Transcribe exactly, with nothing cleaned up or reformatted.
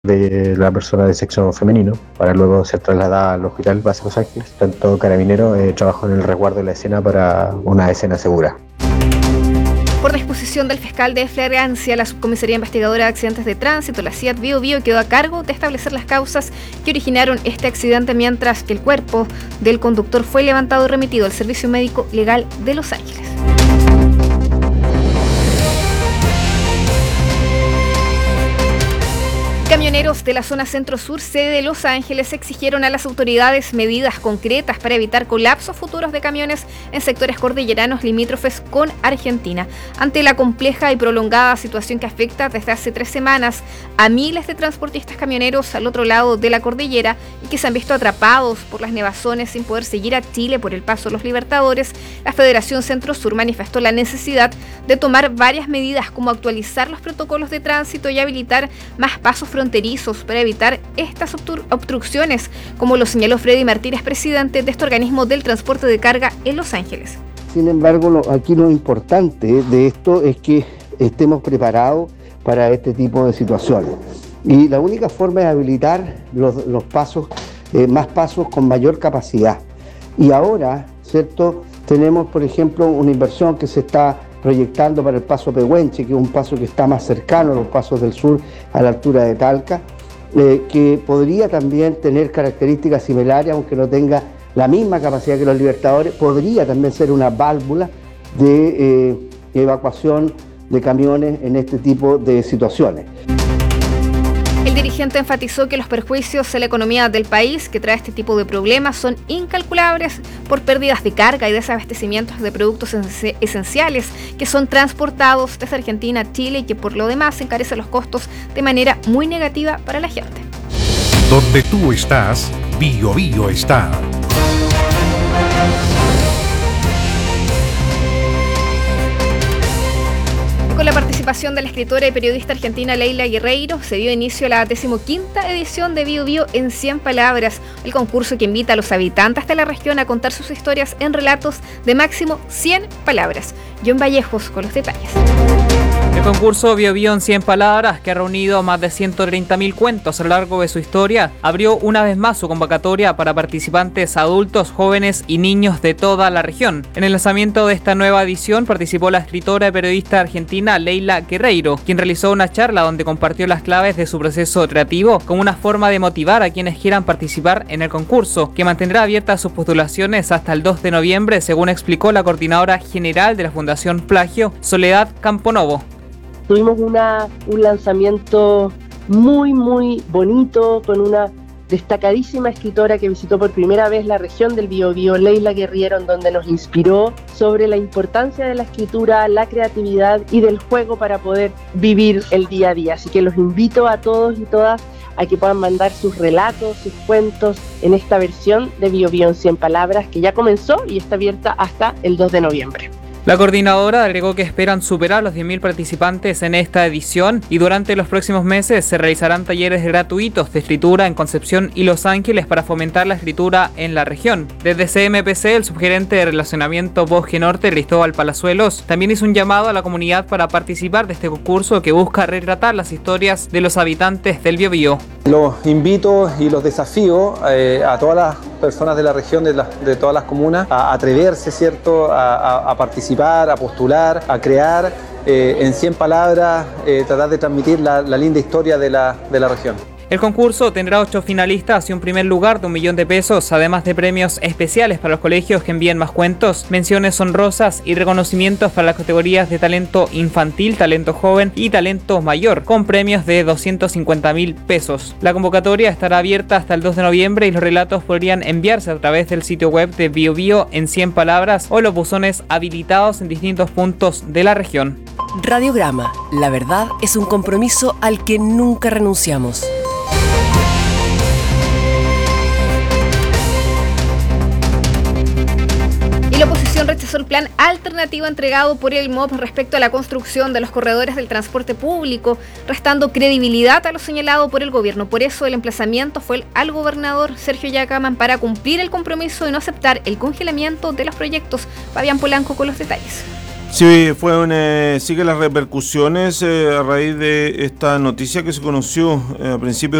de la persona de sexo femenino para luego ser trasladada al hospital base Los Ángeles. Tanto Carabinero eh, trabajó en el resguardo de la escena para una escena segura. Por disposición del fiscal de flagrancia, la Subcomisaría Investigadora de Accidentes de Tránsito, la C I A T Bío Bío, quedó a cargo de establecer las causas que originaron este accidente, mientras que el cuerpo del conductor fue levantado y remitido al Servicio Médico Legal de Los Ángeles. Camioneros de la zona centro-sur, sede de Los Ángeles, exigieron a las autoridades medidas concretas para evitar colapsos futuros de camiones en sectores cordilleranos limítrofes con Argentina. Ante la compleja y prolongada situación que afecta desde hace tres semanas a miles de transportistas camioneros al otro lado de la cordillera y que se han visto atrapados por las nevazones sin poder seguir a Chile por el paso de los Libertadores, la Federación Centro-Sur manifestó la necesidad de tomar varias medidas como actualizar los protocolos de tránsito y habilitar más pasos fronterizos fronterizos para evitar estas obstrucciones, como lo señaló Freddy Martínez, presidente de este organismo del transporte de carga en Los Ángeles. Sin embargo, lo, aquí lo importante de esto es que estemos preparados para este tipo de situaciones. Y la única forma es habilitar los, los pasos, eh, más pasos con mayor capacidad. Y ahora, ¿cierto? Tenemos, por ejemplo, una inversión que se está proyectando para el paso Pehuenche, que es un paso que está más cercano a los pasos del sur, a la altura de Talca, eh, que podría también tener características similares, aunque no tenga la misma capacidad que los Libertadores, podría también ser una válvula de eh, evacuación de camiones en este tipo de situaciones. El dirigente enfatizó que los perjuicios a la economía del país que trae este tipo de problemas son incalculables por pérdidas de carga y desabastecimientos de productos esenciales que son transportados desde Argentina a Chile y que por lo demás encarecen los costos de manera muy negativa para la gente. Donde tú estás, Bío Bío está. Con la participación de la escritora y periodista argentina Leila Guerreiro, se dio inicio a la decimoquinta edición de Bío Bío en cien palabras, el concurso que invita a los habitantes de la región a contar sus historias en relatos de máximo cien palabras. John Vallejos con los detalles. El concurso Bío Bío en cien palabras, que ha reunido más de ciento treinta mil cuentos a lo largo de su historia, abrió una vez más su convocatoria para participantes adultos, jóvenes y niños de toda la región. En el lanzamiento de esta nueva edición participó la escritora y periodista argentina Leila Guerreiro, quien realizó una charla donde compartió las claves de su proceso creativo como una forma de motivar a quienes quieran participar en el concurso, que mantendrá abiertas sus postulaciones hasta el dos de noviembre, según explicó la coordinadora general de la Fundación Plagio, Soledad Camponovo. Tuvimos una, un lanzamiento muy, muy bonito con una destacadísima escritora que visitó por primera vez la región del Biobío, Leila Guerreiro, en donde nos inspiró sobre la importancia de la escritura, la creatividad y del juego para poder vivir el día a día. Así que los invito a todos y todas a que puedan mandar sus relatos, sus cuentos en esta versión de Biobío en cien palabras, que ya comenzó y está abierta hasta el dos de noviembre. La coordinadora agregó que esperan superar los diez mil participantes en esta edición y durante los próximos meses se realizarán talleres gratuitos de escritura en Concepción y Los Ángeles para fomentar la escritura en la región. Desde C M P C, el subgerente de Relacionamiento Bosque Norte, Cristóbal Palazuelos, también hizo un llamado a la comunidad para participar de este concurso que busca retratar las historias de los habitantes del Biobío. Los invito y los desafío eh, a todas las personas de la región, de, la, de todas las comunas, a atreverse, ¿cierto?, a, a, a participar, a postular, a crear eh, en cien palabras, eh, tratar de transmitir la, la linda historia de la, de la región. El concurso tendrá ocho finalistas y un primer lugar de un millón de pesos, además de premios especiales para los colegios que envíen más cuentos, menciones honrosas y reconocimientos para las categorías de talento infantil, talento joven y talento mayor, con premios de doscientos cincuenta mil pesos. La convocatoria estará abierta hasta el dos de noviembre y los relatos podrían enviarse a través del sitio web de Bío Bío en cien palabras o los buzones habilitados en distintos puntos de la región. Radiograma, la verdad es un compromiso al que nunca renunciamos. La oposición rechazó el plan alternativo entregado por el M O B respecto a la construcción de los corredores del transporte público, restando credibilidad a lo señalado por el gobierno. Por eso el emplazamiento fue al gobernador Sergio Yacaman para cumplir el compromiso de no aceptar el congelamiento de los proyectos. Fabián Polanco con los detalles. Sí, fue un, eh, sigue las repercusiones eh, a raíz de esta noticia que se conoció eh, a principios